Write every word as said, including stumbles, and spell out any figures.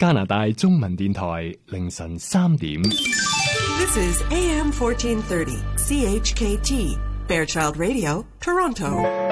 加拿大中文電台凌晨三點。 This is A M fourteen thirty C H K T Fairchild Radio, Toronto.